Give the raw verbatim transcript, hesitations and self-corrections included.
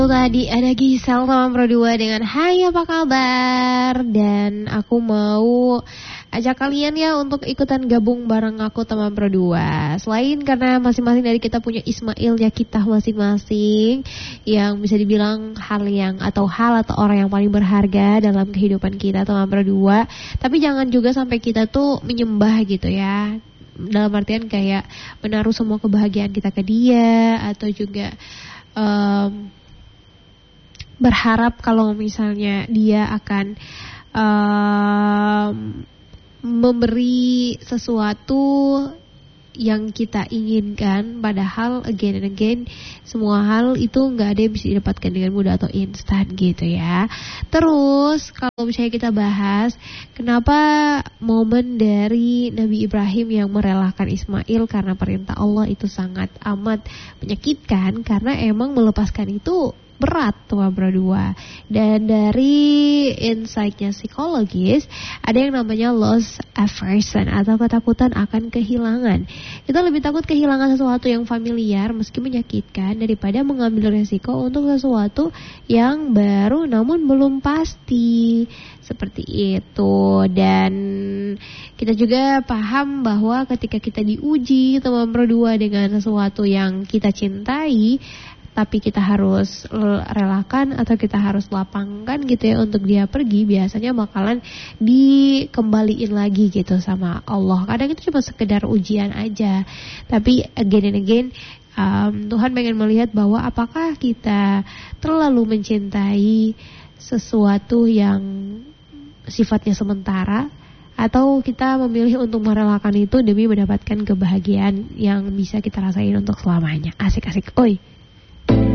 Tadi ada Gisel teman Pro dua dengan Hai apa kabar. Dan aku mau ajak kalian ya untuk ikutan gabung bareng aku teman Pro dua. Selain karena masing-masing dari kita punya Ismailnya kita masing-masing, yang bisa dibilang hal yang atau hal atau orang yang paling berharga dalam kehidupan kita teman Pro dua. Tapi jangan juga sampai kita tuh menyembah gitu ya, dalam artian kayak menaruh semua kebahagiaan kita ke dia, atau juga um, berharap kalau misalnya dia akan um, memberi sesuatu yang kita inginkan. Padahal again and again semua hal itu gak ada yang bisa didapatkan dengan mudah atau instan gitu ya. Terus kalau misalnya kita bahas kenapa momen dari Nabi Ibrahim yang merelakan Ismail karena perintah Allah itu sangat amat menyakitkan, karena emang melepaskan itu berat teman Pro dua. Dan dari insight-nya psikologis, ada yang namanya loss aversion atau ketakutan akan kehilangan. Kita lebih takut kehilangan sesuatu yang familiar meski menyakitkan daripada mengambil resiko untuk sesuatu yang baru namun belum pasti. Seperti itu. Dan kita juga paham bahwa ketika kita diuji teman Pro dua dengan sesuatu yang kita cintai, tapi kita harus relakan atau kita harus lapangkan gitu ya untuk dia pergi, biasanya bakalan dikembaliin lagi gitu sama Allah. Kadang itu cuma sekedar ujian aja, tapi again and again um, Tuhan pengen melihat bahwa apakah kita terlalu mencintai sesuatu yang sifatnya sementara, atau kita memilih untuk merelakan itu demi mendapatkan kebahagiaan yang bisa kita rasain untuk selamanya. Asik-asik, oi.